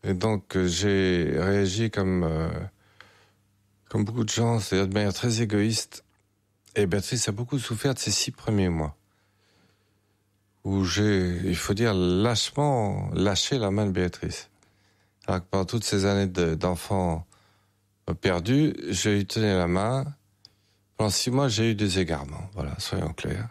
Et donc, j'ai réagi comme beaucoup de gens, c'est-à-dire de manière très égoïste. Et Béatrice a beaucoup souffert de ces 6 premiers mois. Où il faut dire, lâchement lâché la main de Béatrice. Alors que pendant toutes ces années d'enfants perdus, j'ai eu tenu la main. Pendant 6 mois, j'ai eu des égarements. Voilà, soyons clairs.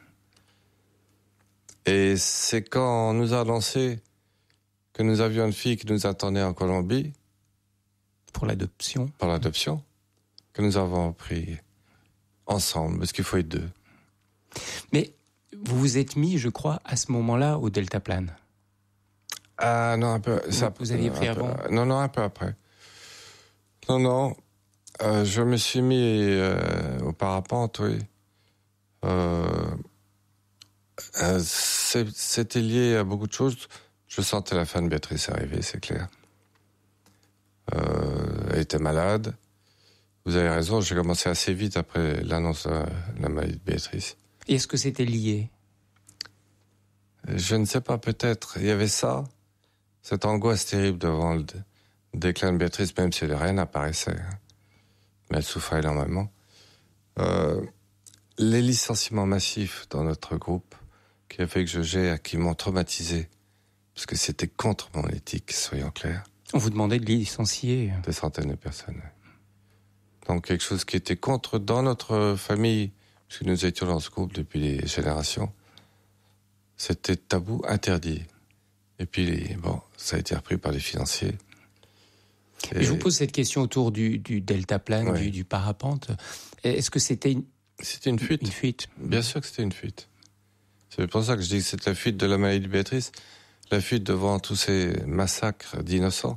Et c'est quand on nous a annoncé que nous avions une fille qui nous attendait en Colombie. Pour l'adoption. Que nous avons pris ensemble, parce qu'il faut être 2. Mais vous vous êtes mis, je crois, à ce moment-là, au deltaplane. Ah non, un peu. Vous aviez pris avant? Non, un peu après. Non, je me suis mis au parapente, oui. C'était lié à beaucoup de choses. Je sentais la fin de Béatrice arriver, c'est clair. Elle était malade. Vous avez raison, j'ai commencé assez vite après l'annonce de la maladie de Béatrice. Et est-ce que c'était lié? Je ne sais pas, peut-être. Il y avait ça, cette angoisse terrible devant le déclin de Béatrice, même si rien n'apparaissait. Mais elle souffrait énormément. Les licenciements massifs dans notre groupe, qui a fait que je gère, qui m'ont traumatisé, parce que c'était contre mon éthique, soyons clairs. On vous demandait de licencier? Des centaines de personnes. Donc quelque chose qui était contre dans notre famille, puisque nous étions dans ce groupe depuis des générations. C'était tabou, interdit. Et puis, ça a été repris par les financiers. Et je vous pose cette question autour du deltaplane, oui. du parapente. Est-ce que c'était C'était une fuite. Une fuite. Bien sûr que c'était une fuite. C'est pour ça que je dis que c'est la fuite de la maladie de Béatrice, la fuite devant tous ces massacres d'innocents.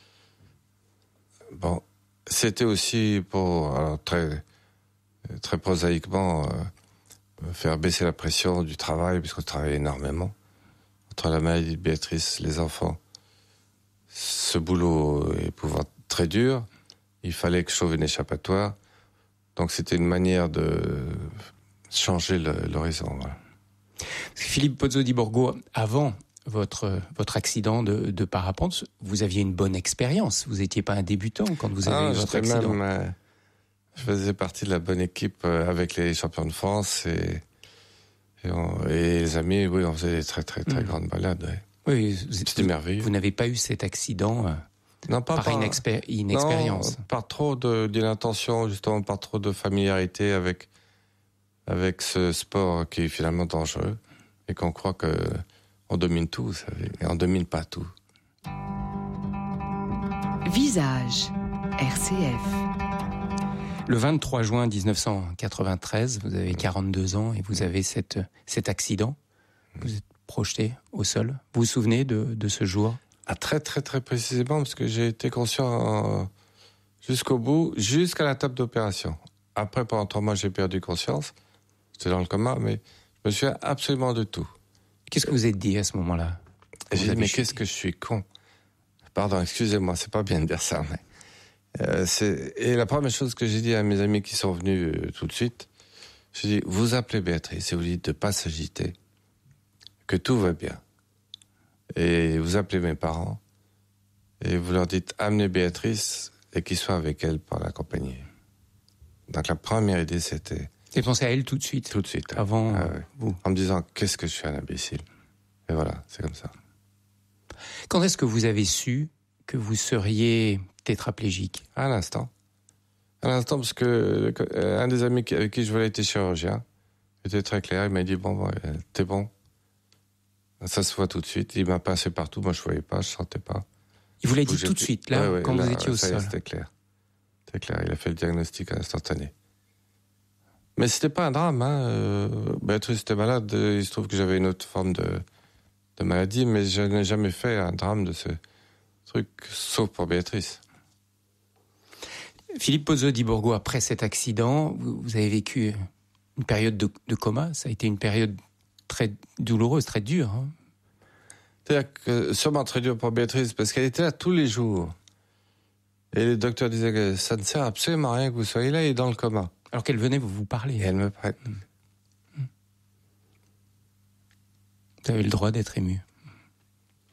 Bon, c'était aussi pour, alors très prosaïquement, faire baisser la pression du travail, puisqu'on travaillait énormément. Entre la maladie de Béatrice, les enfants, ce boulot est pouvant très dur. Il fallait que je trouve une échappatoire. Donc c'était une manière de changer l'horizon. Voilà. Philippe Pozzo di Borgo, avant votre accident de parapente, vous aviez une bonne expérience. Vous n'étiez pas un débutant quand vous avez eu votre accident. Je faisais partie de la bonne équipe avec les champions de France et les amis. Oui, on faisait des très très très grandes balades. Oui, c'était merveilleux. Vous n'avez pas eu cet accident par inexpérience. Non, par trop d'inattention, justement, par trop de familiarité avec ce sport qui est finalement dangereux et qu'on croit qu'on domine tout, vous savez, et on domine pas tout. Visage, RCF. Le 23 juin 1993, vous avez 42 ans et vous avez cet accident. Vous êtes projeté au sol. Vous vous souvenez de ce jour? Très très très précisément, parce que j'ai été conscient jusqu'au bout, jusqu'à la table d'opération. Après, pendant 3 mois, j'ai perdu conscience. J'étais dans le coma, mais je me souviens absolument de tout. Qu'est-ce que vous êtes dit à ce moment-là? J'ai dit, mais qu'est-ce que je suis con. Pardon, excusez-moi, c'est pas bien de dire ça, mais... Et la première chose que j'ai dit à mes amis qui sont venus tout de suite, j'ai dit, vous appelez Béatrice et vous dites de pas s'agiter, que tout va bien. Et vous appelez mes parents et vous leur dites, amenez Béatrice et qu'ils soient avec elle pour l'accompagner. Donc la première idée, c'était... Et pensez à elle tout de suite. Tout de suite. Avant vous. En me disant, qu'est-ce que je suis un imbécile. Et voilà, c'est comme ça. Quand est-ce que vous avez su que vous seriez tétraplégique? À l'instant, parce que un des amis avec qui je voulais être chirurgien était très clair. Il m'a dit, t'es bon. Ça se voit tout de suite. Il m'a passé partout. Moi, je voyais pas, je sentais pas. Il vous l'a dit tout de suite, là, quand vous étiez au sol. C'était clair. C'était clair. Il a fait le diagnostic instantané. Mais c'était pas un drame, Béatrice était malade. Il se trouve que j'avais une autre forme de maladie, mais je n'ai jamais fait un drame de ce truc, sauf pour Béatrice. Philippe Pozzo di Borgo, après cet accident, vous avez vécu une période de coma. Ça a été une période très douloureuse, très dure. Hein. C'est-à-dire que sûrement très dur pour Béatrice, parce qu'elle était là tous les jours. Et les docteurs disaient que ça ne sert absolument à rien que vous soyez là et dans le coma. Alors qu'elle venait vous parler. Et elle me prête. Vous avez le droit d'être ému.